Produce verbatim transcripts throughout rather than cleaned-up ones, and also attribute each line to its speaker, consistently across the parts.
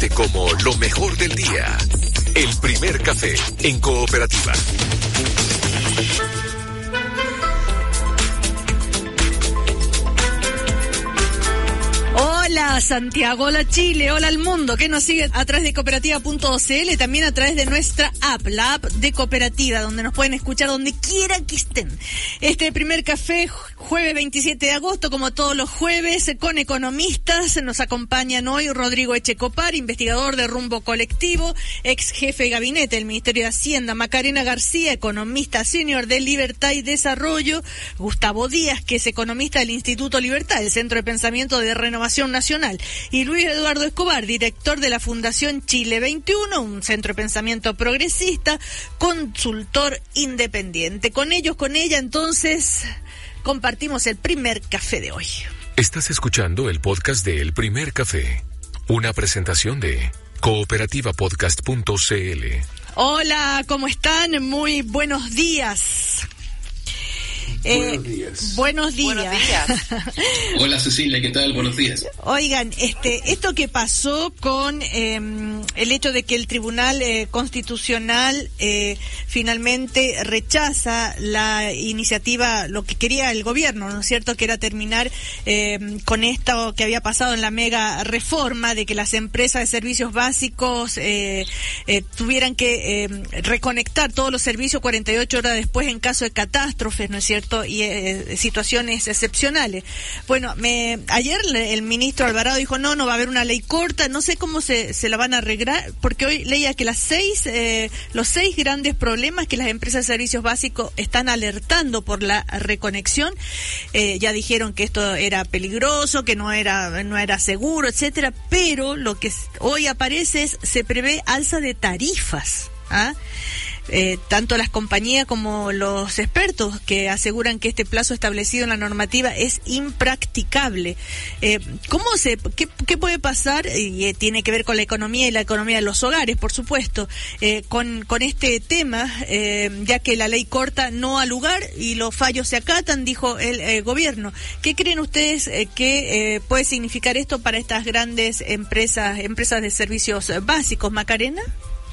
Speaker 1: siente como lo mejor del día. El primer café en Cooperativa.
Speaker 2: Hola Santiago, hola Chile, hola al mundo que nos sigue a través de cooperativa punto c l, también a través de nuestra app, la app de Cooperativa, donde nos pueden escuchar donde quiera que estén. Este primer café, jueves veintisiete de agosto, como todos los jueves, con economistas. Nos acompañan hoy Rodrigo Echecopar, investigador de Rumbo Colectivo, ex jefe de gabinete del Ministerio de Hacienda, Macarena García, economista senior de Libertad y Desarrollo, Gustavo Díaz, que es economista del Instituto Libertad, el Centro de Pensamiento de Renovación Nacional, y Luis Eduardo Escobar, director de la Fundación Chile veintiuno, un centro de pensamiento progresista, consultor independiente. Con ellos, con ella, entonces, compartimos el primer café de hoy.
Speaker 1: Estás escuchando el podcast de El Primer Café, una presentación de cooperativa podcast punto c l.
Speaker 2: Hola, ¿cómo están? Muy buenos días.
Speaker 3: Eh, buenos días.
Speaker 2: Buenos días.
Speaker 4: Buenos días.
Speaker 3: Hola Cecilia, ¿qué tal? Buenos días.
Speaker 2: Oigan, este, esto que pasó con eh, el hecho de que el Tribunal eh, Constitucional eh, finalmente rechaza la iniciativa, lo que quería el gobierno, ¿no es cierto?, que era terminar eh, con esto que había pasado en la mega reforma de que las empresas de servicios básicos eh, eh, tuvieran que eh, reconectar todos los servicios cuarenta y ocho horas después en caso de catástrofes, ¿no es cierto?, y eh, situaciones excepcionales. Bueno, me, ayer el ministro Alvarado dijo no, no va a haber una ley corta, no sé cómo se, se la van a arreglar, porque hoy leía que las seis, eh, los seis grandes problemas que las empresas de servicios básicos están alertando por la reconexión, eh, ya dijeron que esto era peligroso, que no era, no era seguro, etcétera, pero lo que hoy aparece es, se prevé alza de tarifas, ¿ah? Eh, tanto las compañías como los expertos que aseguran que este plazo establecido en la normativa es impracticable. Eh, ¿Cómo se, qué, qué puede pasar? Y eh, tiene que ver con la economía y la economía de los hogares, por supuesto, eh, con, con este tema, eh, ya que la ley corta no ha lugar y los fallos se acatan, dijo el eh, gobierno. ¿Qué creen ustedes eh, que eh, puede significar esto para estas grandes empresas, empresas de servicios básicos, Macarena?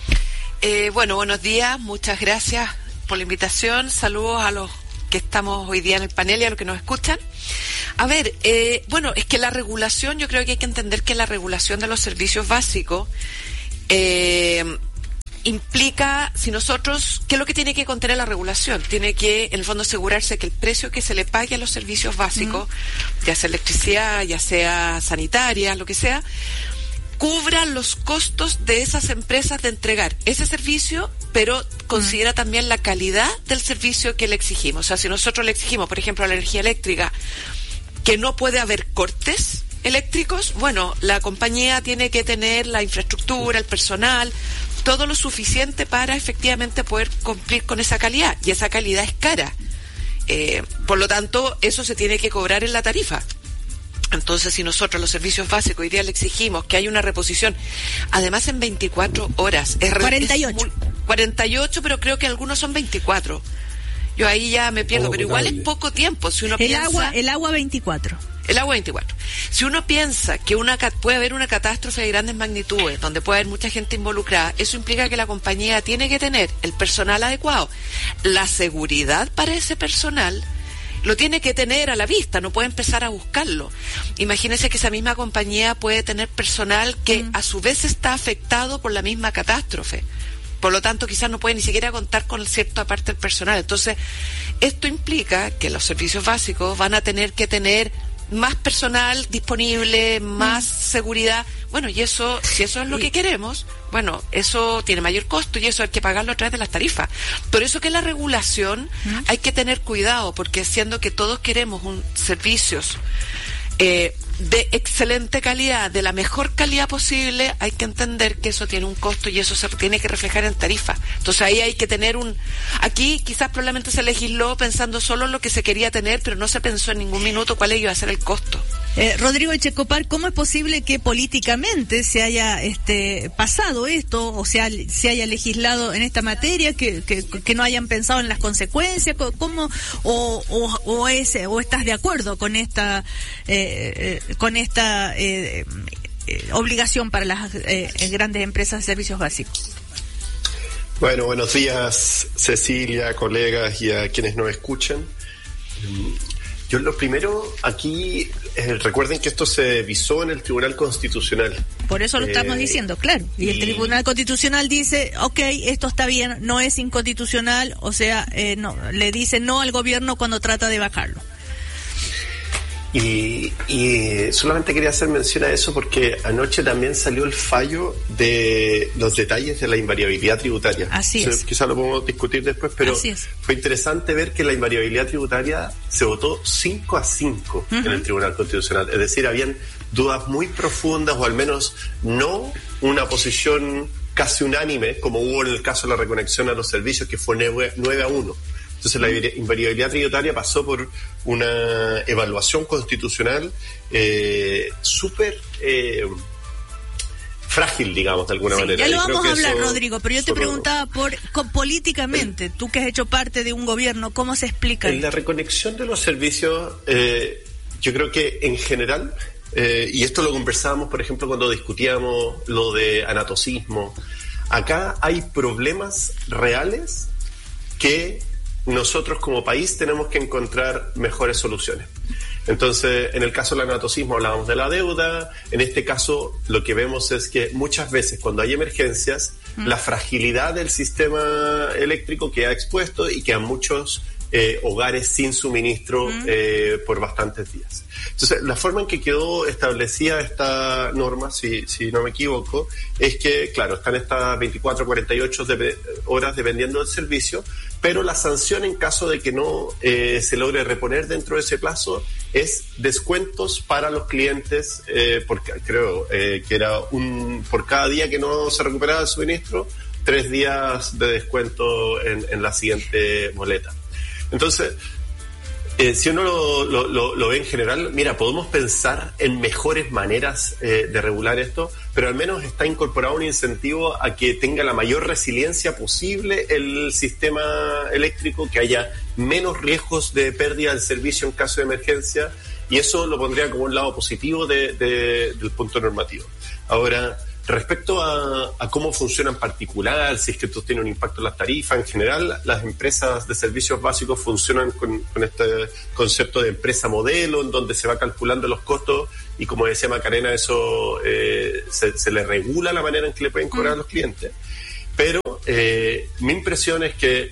Speaker 4: Eh, bueno, buenos días, muchas gracias por la invitación, saludos a los que estamos hoy día en el panel y a los que nos escuchan. A ver, eh, bueno, es que la regulación, yo creo que hay que entender que la regulación de los servicios básicos eh, implica, si nosotros, ¿qué es lo que tiene que contener la regulación? Tiene que, en el fondo, asegurarse que el precio que se le pague a los servicios básicos, mm. ya sea electricidad, ya sea sanitaria, lo que sea, cubran los costos de esas empresas de entregar ese servicio, pero considera también la calidad del servicio que le exigimos. O sea, si nosotros le exigimos, por ejemplo, a la energía eléctrica, que no puede haber cortes eléctricos, bueno, la compañía tiene que tener la infraestructura, el personal, todo lo suficiente para efectivamente poder cumplir con esa calidad. Y esa calidad es cara. Eh, por lo tanto, eso se tiene que cobrar en la tarifa. Entonces, si nosotros los servicios básicos hoy día le exigimos que haya una reposición, además en veinticuatro horas, es
Speaker 2: cuarenta y ocho.
Speaker 4: Es muy, cuarenta y ocho, pero creo que algunos son veinticuatro. Yo ahí ya me pierdo, oh, pero igual es poco tiempo. Si uno
Speaker 2: el
Speaker 4: piensa,
Speaker 2: agua, el agua veinticuatro.
Speaker 4: El agua veinticuatro. Si uno piensa que una puede haber una catástrofe de grandes magnitudes, donde puede haber mucha gente involucrada, eso implica que la compañía tiene que tener el personal adecuado, la seguridad para ese personal. Lo tiene que tener a la vista, no puede empezar a buscarlo. Imagínense que esa misma compañía puede tener personal que mm. a su vez está afectado por la misma catástrofe. Por lo tanto, quizás no puede ni siquiera contar con cierta parte del personal. Entonces, esto implica que los servicios básicos van a tener que tener más personal disponible, más mm. seguridad. Bueno, y eso, si eso es lo que queremos, bueno, eso tiene mayor costo y eso hay que pagarlo a través de las tarifas. Por eso que la regulación mm. hay que tener cuidado, porque siendo que todos queremos un servicios eh, de excelente calidad, de la mejor calidad posible, hay que entender que eso tiene un costo y eso se tiene que reflejar en tarifa. Entonces ahí hay que tener un... Aquí quizás probablemente se legisló pensando solo en lo que se quería tener, pero no se pensó en ningún minuto cuál iba a ser el costo.
Speaker 2: Eh, Rodrigo Echecopar, ¿cómo es posible que políticamente se haya este pasado esto o sea, se haya legislado en esta materia, que, que, que no hayan pensado en las consecuencias? ¿Cómo o, o, o, es, o estás de acuerdo con esta eh, con esta eh, obligación para las eh, grandes empresas de servicios básicos.
Speaker 5: Bueno, buenos días, Cecilia, colegas y a quienes nos escuchan. Yo lo primero, aquí, eh, recuerden que esto se visó en el Tribunal Constitucional.
Speaker 2: Por eso lo eh, estamos diciendo, claro. Y, y el Tribunal Constitucional dice, ok, esto está bien, no es inconstitucional, o sea, eh, no le dice no al gobierno cuando trata de bajarlo.
Speaker 5: Y, y solamente quería hacer mención a eso porque anoche también salió el fallo de los detalles de la invariabilidad tributaria.
Speaker 2: Así es.
Speaker 5: Quizá lo podemos discutir después, pero fue interesante ver que la invariabilidad tributaria se votó cinco a cinco uh-huh. en el Tribunal Constitucional. Es decir, habían dudas muy profundas, o al menos no una posición casi unánime, como hubo en el caso de la reconexión a los servicios, que fue nueve a uno. Entonces la invariabilidad tributaria pasó por una evaluación constitucional eh, súper eh, frágil, digamos, de alguna
Speaker 2: sí,
Speaker 5: manera.
Speaker 2: Ya lo vamos a hablar, Rodrigo, pero yo te preguntaba por con, políticamente, el, tú que has hecho parte de un gobierno, ¿cómo se explica?
Speaker 5: En la reconexión de los servicios, eh, yo creo que en general, eh, y esto lo conversábamos, por ejemplo, cuando discutíamos lo de anatocismo, acá hay problemas reales que nosotros como país tenemos que encontrar mejores soluciones. Entonces, en el caso del anatocismo hablábamos de la deuda. En este caso, lo que vemos es que muchas veces cuando hay emergencias, mm. la fragilidad del sistema eléctrico queda expuesto y quedan muchos eh, hogares sin suministro mm. eh, por bastantes días. Entonces, la forma en que quedó establecida esta norma, si, si no me equivoco, es que, claro, están estas veinticuatro a cuarenta y ocho de, horas dependiendo del servicio, pero la sanción en caso de que no eh, se logre reponer dentro de ese plazo es descuentos para los clientes, eh, porque creo eh, que era un por cada día que no se recuperaba el suministro, tres días de descuento en, en la siguiente boleta. Entonces, eh, si uno lo, lo, lo, lo ve en general, mira, podemos pensar en mejores maneras eh, de regular esto, pero al menos está incorporado un incentivo a que tenga la mayor resiliencia posible el sistema eléctrico, que haya menos riesgos de pérdida del servicio en caso de emergencia, y eso lo pondría como un lado positivo de, de, del punto normativo. Ahora, respecto a, a cómo funciona en particular, si es que esto tiene un impacto en las tarifas, en general, las empresas de servicios básicos funcionan con, con este concepto de empresa modelo, en donde se va calculando los costos y, como decía Macarena, eso eh, se, se le regula la manera en que le pueden cobrar a los clientes. Pero eh, mi impresión es que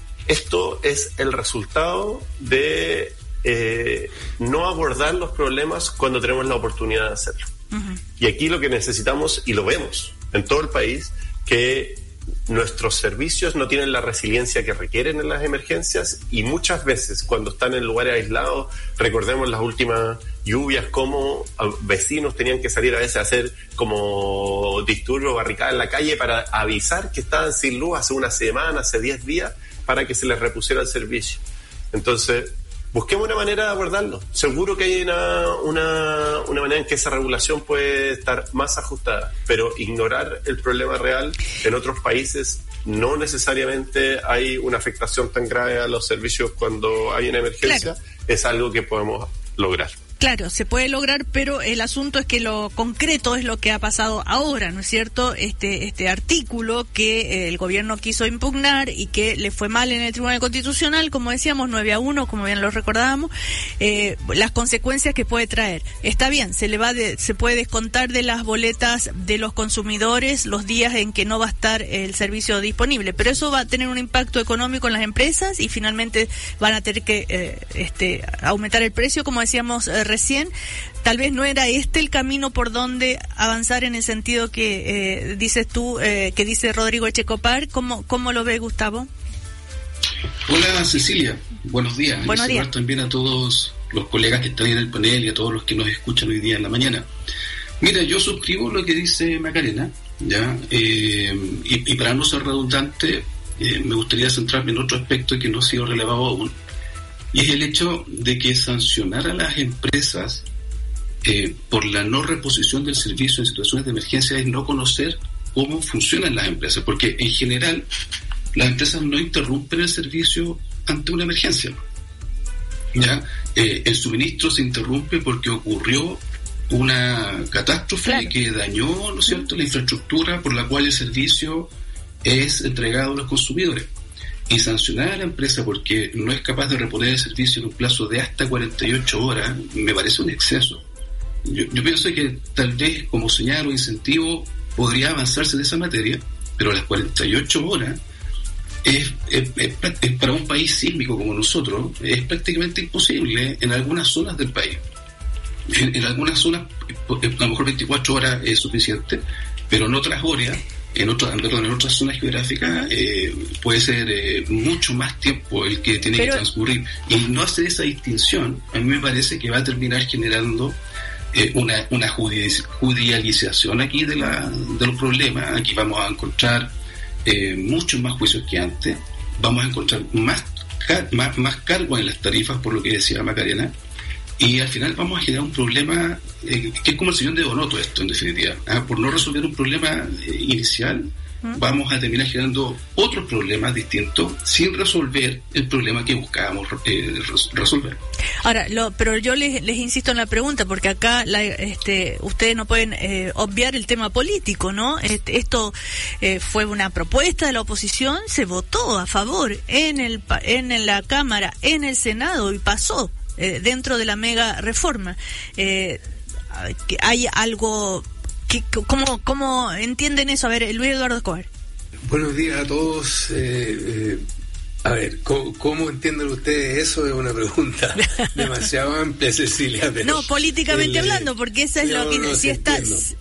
Speaker 5: esto es el resultado de eh, no abordar los problemas cuando tenemos la oportunidad de hacerlo. Uh-huh. Y aquí lo que necesitamos, y lo vemos en todo el país, que nuestros servicios no tienen la resiliencia que requieren en las emergencias, y muchas veces cuando están en lugares aislados, recordemos las últimas lluvias, cómo vecinos tenían que salir a veces a hacer como disturbios, barricadas en la calle para avisar que estaban sin luz hace una semana, hace diez días, para que se les repusiera el servicio. Entonces, busquemos una manera de abordarlo. Seguro que hay una, una, una manera en que esa regulación puede estar más ajustada, pero ignorar el problema real en otros países, no necesariamente hay una afectación tan grave a los servicios cuando hay una emergencia, claro. Es algo que podemos lograr.
Speaker 2: Claro, se puede lograr, pero el asunto es que lo concreto es lo que ha pasado ahora, ¿no es cierto? Este este artículo que eh, el gobierno quiso impugnar y que le fue mal en el Tribunal Constitucional, como decíamos, nueve a uno, como bien lo recordábamos, eh, las consecuencias que puede traer. Está bien, se le va de, se puede descontar de las boletas de los consumidores los días en que no va a estar el servicio disponible, pero eso va a tener un impacto económico en las empresas y finalmente van a tener que eh, este aumentar el precio, como decíamos eh, recién. Tal vez no era este el camino por donde avanzar en el sentido que eh, dices tú, eh, que dice Rodrigo Echecopar. ¿Cómo, cómo lo ve, Gustavo?
Speaker 3: Hola, Cecilia. Buenos días.
Speaker 2: Buenos días.
Speaker 3: También a todos los colegas que están en el panel y a todos los que nos escuchan hoy día en la mañana. Mira, yo suscribo lo que dice Macarena, ¿ya? Eh, y, y para no ser redundante, eh, me gustaría centrarme en otro aspecto que no ha sido relevado aún. Y es el hecho de que sancionar a las empresas eh, por la no reposición del servicio en situaciones de emergencia es no conocer cómo funcionan las empresas, porque en general las empresas no interrumpen el servicio ante una emergencia. ¿Ya? Eh, el suministro se interrumpe porque ocurrió una catástrofe claro. que dañó, ¿no es cierto?, la infraestructura por la cual el servicio es entregado a los consumidores. Y sancionar a la empresa porque no es capaz de reponer el servicio en un plazo de hasta cuarenta y ocho horas me parece un exceso. Yo, yo pienso que tal vez como señal o incentivo podría avanzarse de esa materia, pero las cuarenta y ocho horas es, es, es, es para un país sísmico como nosotros es prácticamente imposible en algunas zonas del país. En, en algunas zonas a lo mejor veinticuatro horas es suficiente, pero en otras horas En, otro, perdón, en otras zonas geográficas eh, puede ser eh, mucho más tiempo el que tiene Pero... que transcurrir, y no hacer esa distinción a mí me parece que va a terminar generando eh, una, una judicialización aquí de, la, de los problemas. Aquí vamos a encontrar eh, muchos más juicios que antes, vamos a encontrar más, car- más, más cargo en las tarifas, por lo que decía Macarena, y al final vamos a generar un problema eh, que es como el sillón de Donoto esto, en definitiva. ¿Ah? Por no resolver un problema eh, inicial, ¿Mm? vamos a terminar generando otros problemas distintos sin resolver el problema que buscábamos eh, resolver.
Speaker 2: Ahora, lo, pero yo les, les insisto en la pregunta, porque acá la, este, ustedes no pueden eh, obviar el tema político, ¿no? Este, esto eh, fue una propuesta de la oposición, se votó a favor en, el, en la Cámara, en el Senado, y pasó. Eh, dentro de la mega reforma, eh, que hay algo que, ¿cómo, ¿cómo entienden eso? A ver, Luis Eduardo Escobar.
Speaker 6: Buenos días a todos. eh, eh, a ver, ¿cómo, ¿cómo entienden ustedes eso? Es una pregunta demasiado amplia, Cecilia, pero
Speaker 2: no, políticamente el, hablando, porque eso es
Speaker 6: no,
Speaker 2: lo que
Speaker 6: no,
Speaker 2: si estás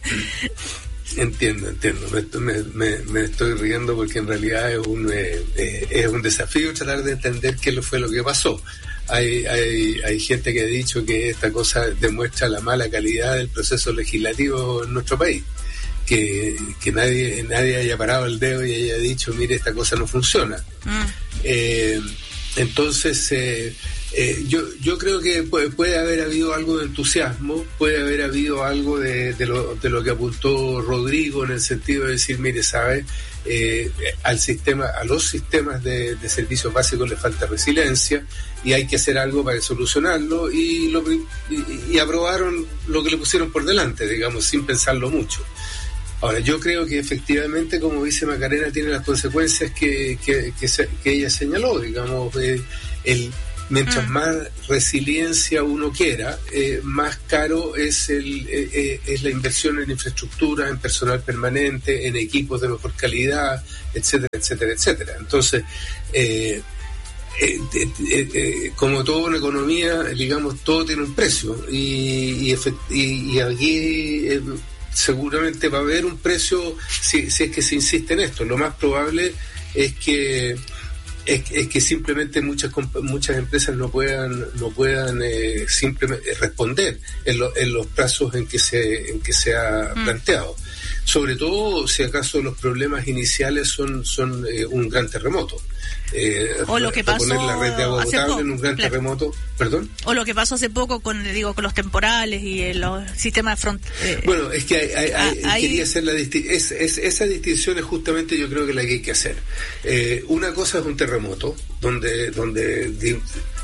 Speaker 6: entiendo, entiendo me, me, me estoy riendo porque en realidad es un eh, eh, es un desafío tratar de entender qué fue lo que pasó. Hay, hay, hay gente que ha dicho que esta cosa demuestra la mala calidad del proceso legislativo en nuestro país, que, que nadie, nadie haya parado el dedo y haya dicho, mire, esta cosa no funciona. Mm. Eh, entonces, eh, eh, yo, yo creo que puede, puede haber habido algo de entusiasmo, puede haber habido algo de, de, lo, de lo que apuntó Rodrigo, en el sentido de decir, mire, ¿sabe? Eh, al sistema, a los sistemas de, de servicios básicos les falta resiliencia y hay que hacer algo para solucionarlo, y, lo, y, y aprobaron lo que le pusieron por delante, digamos, sin pensarlo mucho. Ahora, yo creo que efectivamente, como dice Macarena, tiene las consecuencias que, que, que, se, que ella señaló, digamos, eh, el mientras mm. más resiliencia uno quiera, eh, más caro es el eh, eh, es la inversión en infraestructura, en personal permanente, en equipos de mejor calidad, etcétera, etcétera, etcétera. Entonces, eh, eh, eh, eh, eh, como toda una economía, digamos, todo tiene un precio, y, y, efect- y, y aquí eh, seguramente va a haber un precio si, si es que se insiste en esto. Lo más probable es que Es, es que simplemente muchas muchas empresas no puedan no puedan eh, simplemente responder en, lo, en los plazos en que se en que se ha mm. planteado, sobre todo si acaso los problemas iniciales son son eh, un gran terremoto. Eh,
Speaker 2: o lo que pasó
Speaker 6: poner la red de agua potable en un gran claro. terremoto, perdón.
Speaker 2: O lo que pasó hace poco con digo con los temporales y eh, los sistemas front. Eh,
Speaker 6: bueno, es que hay, hay, hay, hay, quería hacer la disti- es, es, esa distinción es justamente, yo creo que la que hay que hacer. Eh, una cosa es un terremoto donde donde di,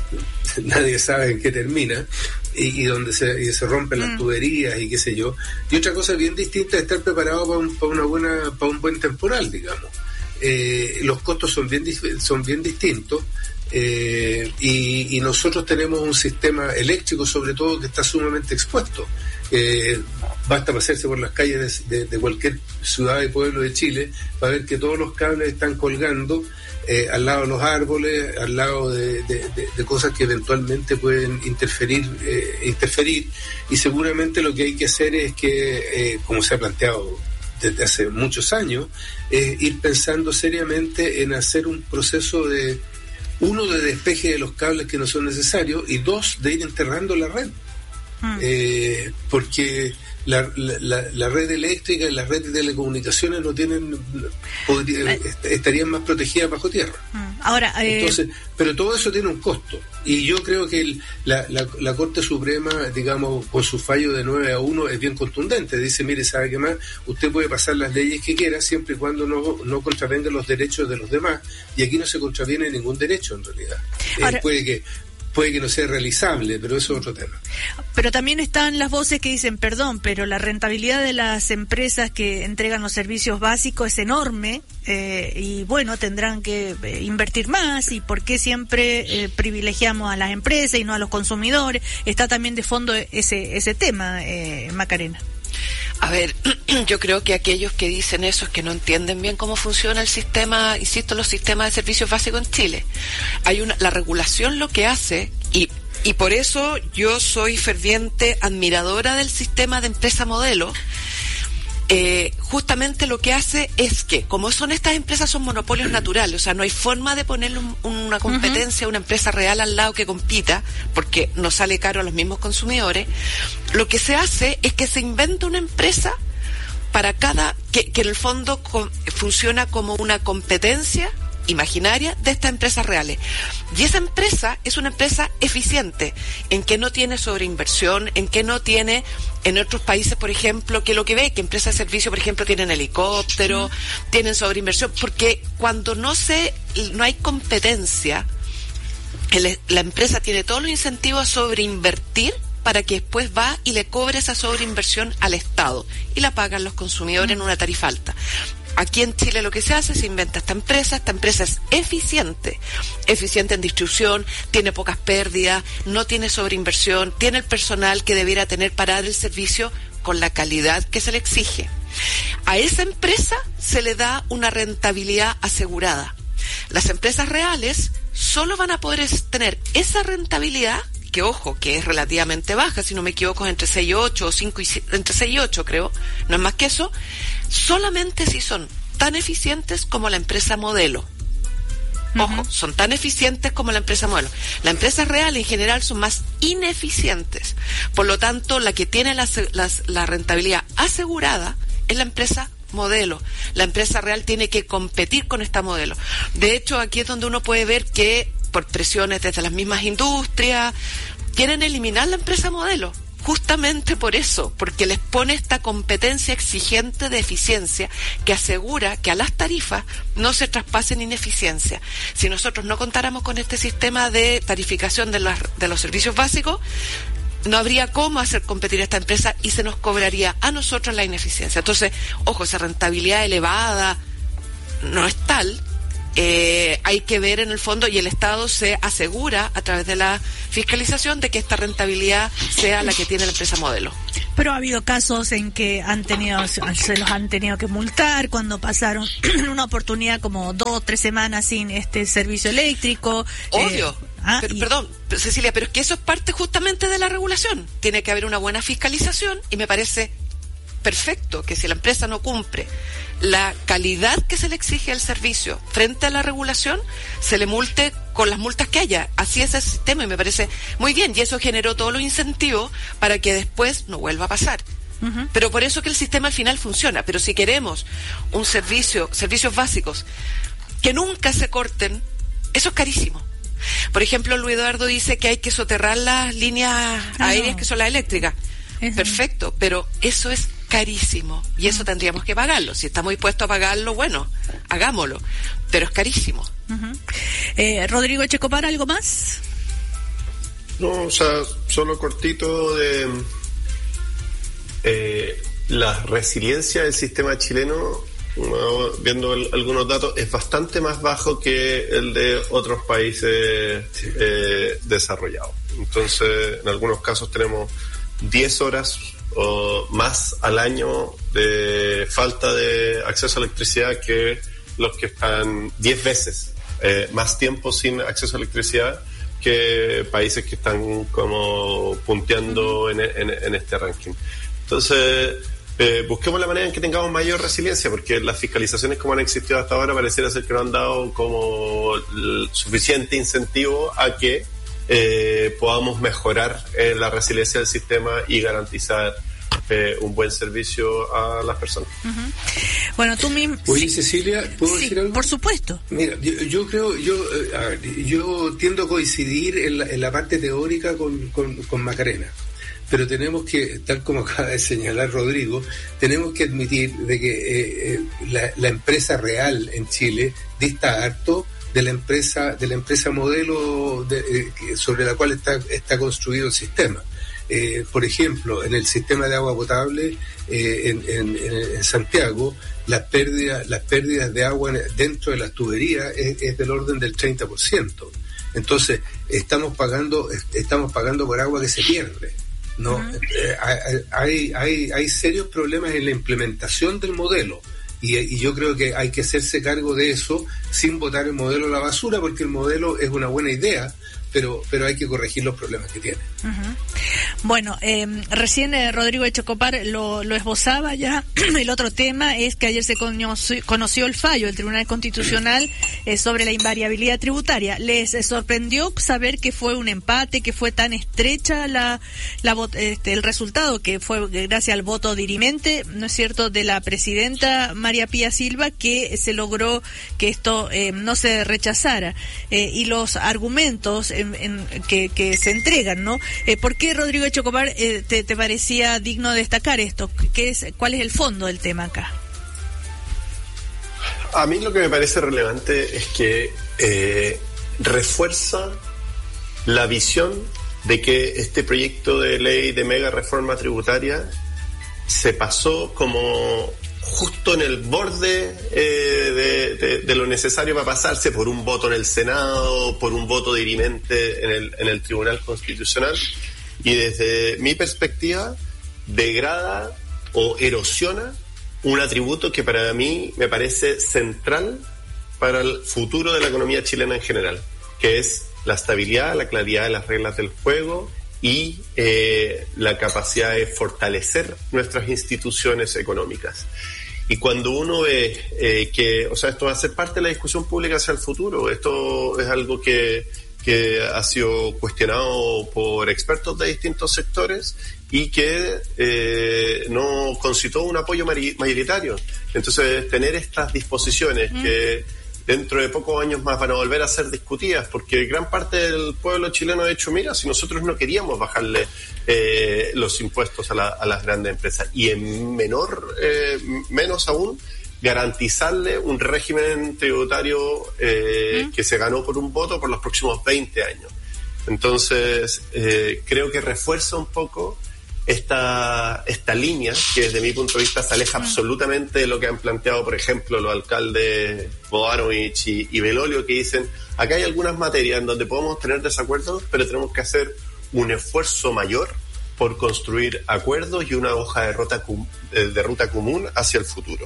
Speaker 6: nadie sabe en qué termina y, y donde se, y se rompen mm. las tuberías y qué sé yo. Y otra cosa bien distinta es estar preparado para un, para una buena para un buen temporal, digamos. Eh, los costos son bien son bien distintos, eh, y, y nosotros tenemos un sistema eléctrico, sobre todo, que está sumamente expuesto. Eh, basta pasearse por las calles de, de, de cualquier ciudad y pueblo de Chile para ver que todos los cables están colgando eh, al lado de los árboles, al lado de, de, de, de cosas que eventualmente pueden interferir eh, interferir y seguramente lo que hay que hacer es que, eh, como se ha planteado desde hace muchos años, eh, ir pensando seriamente en hacer un proceso de, uno, de despeje de los cables que no son necesarios, y dos, de ir enterrando la red. Mm. Eh, porque la, la, la red eléctrica y la red de telecomunicaciones no tienen podría, eh. estarían más protegidas bajo tierra.
Speaker 2: Mm. Ahora, eh...
Speaker 6: entonces, pero todo eso tiene un costo, y yo creo que el, la, la, la Corte Suprema, digamos, con su fallo de nueve a uno es bien contundente. Dice, mire, ¿sabe qué más? Usted puede pasar las leyes que quiera siempre y cuando no, no contravenga los derechos de los demás, y aquí no se contraviene ningún derecho en realidad. Ahora... Eh, puede que puede que no sea realizable, pero eso es otro tema.
Speaker 2: Pero también están las voces que dicen, perdón, pero la rentabilidad de las empresas que entregan los servicios básicos es enorme, eh, y bueno, tendrán que eh, invertir más, y por qué siempre eh, privilegiamos a las empresas y no a los consumidores. Está también de fondo ese ese tema, eh, Macarena.
Speaker 4: A ver, yo creo que aquellos que dicen eso es que no entienden bien cómo funciona el sistema, insisto, los sistemas de servicios básicos en Chile. Hay una, la regulación lo que hace, y, y por eso yo soy ferviente admiradora del sistema de empresa modelo. Eh, justamente lo que hace es que, como son estas empresas, son monopolios naturales, o sea, no hay forma de ponerle un, una competencia a uh-huh. una empresa real al lado que compita, porque no sale caro a los mismos consumidores. Lo que se hace es que se inventa una empresa para cada, que, que en el fondo con, funciona como una competencia imaginaria de estas empresas reales. Y esa empresa es una empresa eficiente, en que no tiene sobreinversión, en que no tiene, en otros países, por ejemplo, que lo que ve, que empresas de servicio, por ejemplo, tienen helicóptero, mm. tienen sobreinversión, porque cuando no se, no hay competencia, el, la empresa tiene todos los incentivos a sobreinvertir para que después va y le cobre esa sobreinversión al Estado y la pagan los consumidores mm. en una tarifa alta. Aquí en Chile lo que se hace, se inventa esta empresa, esta empresa es eficiente, eficiente en distribución, tiene pocas pérdidas, no tiene sobreinversión, tiene el personal que debiera tener para dar el servicio con la calidad que se le exige. A esa empresa se le da una rentabilidad asegurada. Las empresas reales solo van a poder tener esa rentabilidad, que ojo, que es relativamente baja, si no me equivoco, es entre seis y ocho o cinco y entre seis y ocho, creo, no es más que eso, solamente si son tan eficientes como la empresa modelo. Ojo, uh-huh. son tan eficientes como la empresa modelo. Las empresas reales en general son más ineficientes. Por lo tanto, la que tiene la, la, la rentabilidad asegurada es la empresa modelo. La empresa real tiene que competir con esta modelo. De hecho, aquí es donde uno puede ver que por presiones desde las mismas industrias quieren eliminar la empresa modelo, justamente por eso, porque les pone esta competencia exigente de eficiencia que asegura que a las tarifas no se traspasen ineficiencia. Si nosotros no contáramos con este sistema de tarificación de los, de los servicios básicos, no habría cómo hacer competir a esta empresa y se nos cobraría a nosotros la ineficiencia. Entonces, ojo, esa rentabilidad elevada no es tal. Eh, hay que ver en el fondo, y el Estado se asegura a través de la fiscalización de que esta rentabilidad sea la que tiene la empresa modelo.
Speaker 2: Pero ha habido casos en que han tenido, se los han tenido que multar cuando pasaron una oportunidad como dos o tres semanas sin este servicio eléctrico.
Speaker 4: Obvio.
Speaker 2: Eh, ah,
Speaker 4: pero,
Speaker 2: y...
Speaker 4: Perdón, Cecilia, pero es que eso es parte justamente de la regulación. Tiene que haber una buena fiscalización y me parece perfecto que si la empresa no cumple la calidad que se le exige al servicio frente a la regulación, se le multe con las multas que haya. Así es el sistema y me parece muy bien, y eso generó todos los incentivos para que después no vuelva a pasar. Uh-huh. Pero por eso que el sistema al final funciona. Pero si queremos un servicio, servicios básicos que nunca se corten, eso es carísimo. Por ejemplo, Luis Eduardo dice que hay que soterrar las líneas ah, aéreas, no. que son las eléctricas. Uh-huh. Perfecto, pero eso es carísimo y eso uh-huh. tendríamos que pagarlo. Si estamos dispuestos a pagarlo, bueno, hagámoslo, pero es carísimo.
Speaker 2: Uh-huh. eh, Rodrigo Echecopar, ¿algo más?
Speaker 5: No, o sea, solo cortito de eh, la resiliencia del sistema chileno, no, viendo el, algunos datos, es bastante más bajo que el de otros países sí. eh, desarrollados. Entonces, en algunos casos tenemos diez horas o más al año de falta de acceso a electricidad que los que están diez veces eh, más tiempo sin acceso a electricidad que países que están como punteando en, en, en este ranking. Entonces, eh, busquemos la manera en que tengamos mayor resiliencia, porque las fiscalizaciones como han existido hasta ahora pareciera ser que no han dado como el suficiente incentivo a que Eh, podamos mejorar eh, la resiliencia del sistema y garantizar eh, un buen servicio a las personas.
Speaker 2: Uh-huh. Bueno, tú mismo...
Speaker 6: Oye, Cecilia, ¿puedo
Speaker 2: sí,
Speaker 6: decir algo?
Speaker 2: Por supuesto.
Speaker 6: Mira, yo, yo creo, yo eh, a ver, yo tiendo a coincidir en la, en la parte teórica con, con, con Macarena, pero tenemos que, tal como acaba de señalar Rodrigo, tenemos que admitir de que eh, eh, la, la empresa real en Chile dista harto de la empresa, de la empresa modelo de, eh, sobre la cual está, está construido el sistema. Eh, por ejemplo, en el sistema de agua potable eh, en, en, en Santiago, las pérdidas, las pérdidas de agua dentro de las tuberías es, es del orden del treinta por ciento. Entonces, estamos pagando, estamos pagando por agua que se pierde, ¿no? Uh-huh. Eh, hay, hay, hay serios problemas en la implementación del modelo. Y, y yo creo que hay que hacerse cargo de eso sin botar el modelo a la basura, porque el modelo es una buena idea, pero pero hay que corregir los problemas que tiene.
Speaker 2: Uh-huh. Bueno, eh, recién eh, Rodrigo Echecopar lo, lo esbozaba ya. El otro tema es que ayer se conoció, conoció el fallo del Tribunal Constitucional eh, sobre la invariabilidad tributaria. ¿Les eh, sorprendió saber que fue un empate, que fue tan estrecha la, la este, el resultado, que fue gracias al voto dirimente, ¿no es cierto?, de la presidenta María Pía Silva, que se logró que esto eh, no se rechazara? Eh, y los argumentos En, en, que, que se entregan, ¿no? Eh, ¿Por qué, Rodrigo Echecopar, eh, te, te parecía digno destacar esto? ¿Qué es, ¿Cuál es el fondo del tema acá?
Speaker 5: A mí lo que me parece relevante es que eh, refuerza la visión de que este proyecto de ley de mega reforma tributaria se pasó como justo en el borde eh, de, de, de lo necesario para pasarse, por un voto en el Senado, por un voto dirimente en el, en el Tribunal Constitucional, y desde mi perspectiva degrada o erosiona un atributo que para mí me parece central para el futuro de la economía chilena en general, que es la estabilidad, la claridad de las reglas del juego y eh, la capacidad de fortalecer nuestras instituciones económicas. Y cuando uno ve eh, que, o sea, esto va a ser parte de la discusión pública hacia el futuro, esto es algo que, que ha sido cuestionado por expertos de distintos sectores y que eh, no concitó un apoyo mayoritario. Entonces, tener estas disposiciones mm. que dentro de pocos años más van a volver a ser discutidas, porque gran parte del pueblo chileno ha dicho, mira, si nosotros no queríamos bajarle eh, los impuestos a, la, a las grandes empresas, y en menor, eh, menos aún, garantizarle un régimen tributario eh, ¿Mm? que se ganó por un voto por los próximos veinte años. Entonces, eh, creo que refuerza un poco esta esta línea que desde mi punto de vista se aleja absolutamente de lo que han planteado, por ejemplo, los alcaldes Bodanovich y, y Belolio, que dicen, acá hay algunas materias en donde podemos tener desacuerdos, pero tenemos que hacer un esfuerzo mayor por construir acuerdos y una hoja de ruta, de ruta común hacia el futuro.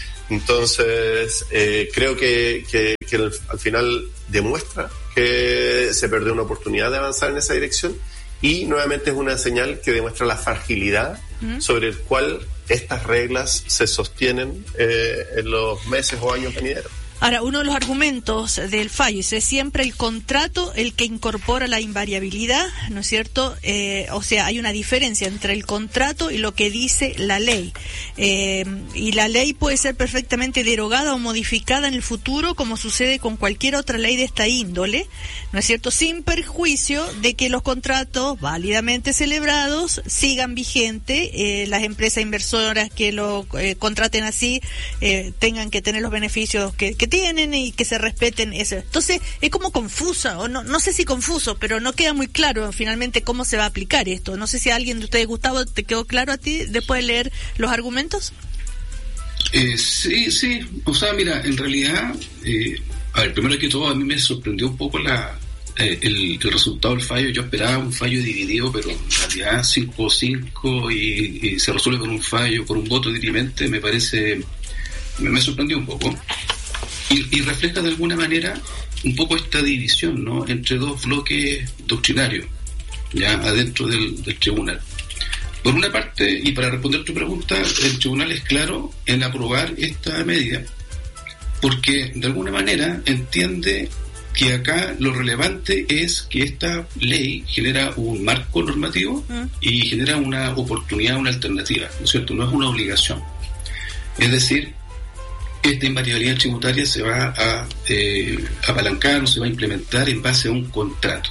Speaker 5: Entonces, eh, creo que, que, que al final demuestra que se perdió una oportunidad de avanzar en esa dirección. Y nuevamente es una señal que demuestra la fragilidad ¿Mm? sobre el cual estas reglas se sostienen eh, en los meses o años venideros.
Speaker 2: Ahora, uno de los argumentos del fallo es siempre el contrato el que incorpora la invariabilidad, ¿no es cierto? Eh, o sea, hay una diferencia entre el contrato y lo que dice la ley. Eh, y la ley puede ser perfectamente derogada o modificada en el futuro, como sucede con cualquier otra ley de esta índole, ¿no es cierto? Sin perjuicio de que los contratos válidamente celebrados sigan vigentes, eh, las empresas inversoras que lo eh, contraten así eh, tengan que tener los beneficios que, que tienen y que se respeten eso. Entonces es como confusa, o no, no sé si confuso, pero no queda muy claro finalmente cómo se va a aplicar esto. No sé si a alguien de ustedes, Gustavo, te quedó claro a ti después de leer los argumentos.
Speaker 3: Eh, sí, sí, o sea, mira, en realidad, eh, a ver, primero que todo a mí me sorprendió un poco la eh, el, el resultado del fallo. Yo esperaba un fallo dividido, pero en realidad cinco cinco y, y se resuelve con un fallo, por un voto dirimente, me parece, me, me sorprendió un poco. Y, y refleja de alguna manera un poco esta división, ¿no?, entre dos bloques doctrinarios, ya adentro del, del tribunal. Por una parte, y para responder tu pregunta, el tribunal es claro en aprobar esta medida, porque de alguna manera entiende que acá lo relevante es que esta ley genera un marco normativo y genera una oportunidad, una alternativa, ¿no es cierto? No es una obligación. Es decir, esta invariabilidad tributaria se va a eh, apalancar o se va a implementar en base a un contrato.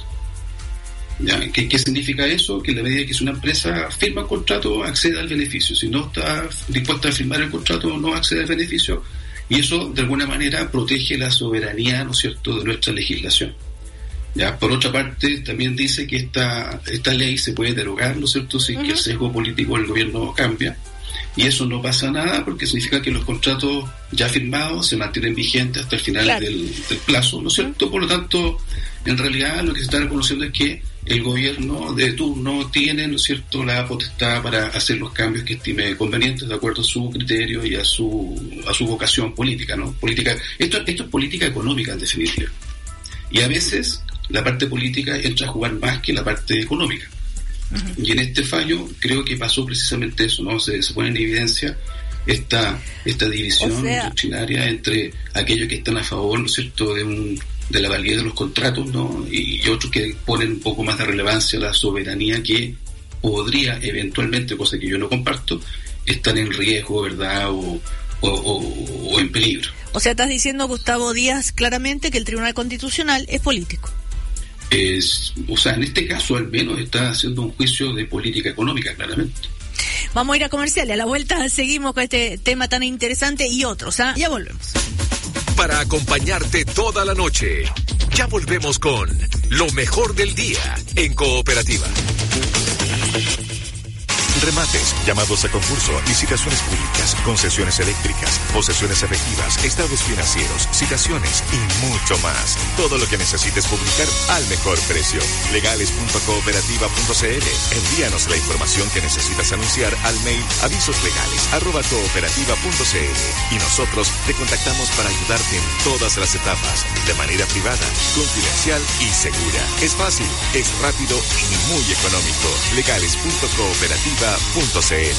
Speaker 3: ¿Ya? ¿Qué, ¿Qué significa eso? Que en la medida que si una empresa firma un contrato, accede al beneficio. Si no está dispuesta a firmar el contrato, no accede al beneficio. Y eso, de alguna manera, protege la soberanía, ¿no es cierto?, de nuestra legislación. Ya, por otra parte, también dice que esta esta ley se puede derogar, ¿no es cierto?, si uh-huh. que el sesgo político del gobierno cambia. Y eso no pasa nada porque significa que los contratos ya firmados se mantienen vigentes hasta el final claro. del, del plazo, ¿no es cierto? Por lo tanto, en realidad lo que se está reconociendo es que el gobierno de turno tiene, ¿no es cierto?, la potestad para hacer los cambios que estime convenientes de acuerdo a su criterio y a su a su vocación política, ¿no? Política, esto, esto es política económica en definitiva. Y a veces la parte política entra a jugar más que la parte económica. Uh-huh. Y en este fallo creo que pasó precisamente eso, ¿no? Se, se pone en evidencia esta esta división o sea, doctrinaria entre aquellos que están a favor, ¿no es cierto?, de un de la validez de los contratos, ¿no? Y, y otros que ponen un poco más de relevancia a la soberanía que podría eventualmente, cosa que yo no comparto, estar en riesgo, ¿verdad?, o, o, o, o en peligro.
Speaker 2: O sea, estás diciendo, Gustavo Díaz, claramente que el Tribunal Constitucional es político.
Speaker 3: Es, o sea, en este caso al menos está haciendo un juicio de política económica, claramente.
Speaker 2: Vamos a ir a comerciales. A la vuelta seguimos con este tema tan interesante y otros. ¿Ah? Ya volvemos.
Speaker 1: Para acompañarte toda la noche, ya volvemos con lo mejor del día en Cooperativa. Remates, llamados a concurso, licitaciones públicas, concesiones eléctricas, posesiones efectivas, estados financieros, citaciones y mucho más. Todo lo que necesites publicar al mejor precio. legales punto cooperativa punto c l. Envíanos la información que necesitas anunciar al mail avisoslegales arroba cooperativa punto c l y nosotros te contactamos para ayudarte en todas las etapas, de manera privada, confidencial y segura. Es fácil, es rápido y muy económico. legales punto cooperativa punto c l.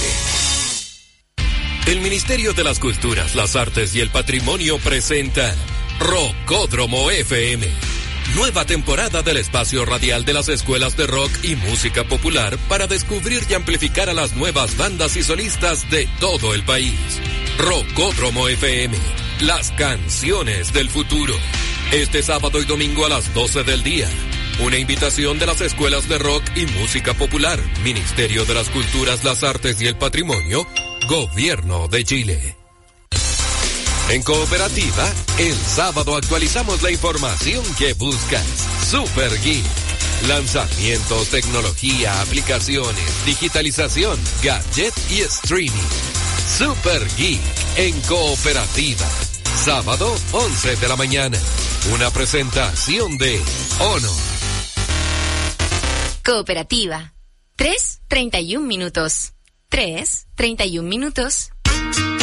Speaker 1: El Ministerio de las Culturas, las Artes y el Patrimonio presenta Rockódromo F M. Nueva temporada del espacio radial de las escuelas de rock y música popular para descubrir y amplificar a las nuevas bandas y solistas de todo el país. Rockódromo F M, las canciones del futuro. Este sábado y domingo a las doce del día. Una invitación de las escuelas de rock y música popular, Ministerio de las Culturas, las Artes y el Patrimonio, Gobierno de Chile. En Cooperativa, el sábado actualizamos la información que buscas. Super Geek. Lanzamientos, tecnología, aplicaciones, digitalización, gadget y streaming. Super Geek en Cooperativa. Sábado, once de la mañana. Una presentación de Honor.
Speaker 7: Cooperativa. Tres, treinta y un minutos. Tres, treinta y un minutos.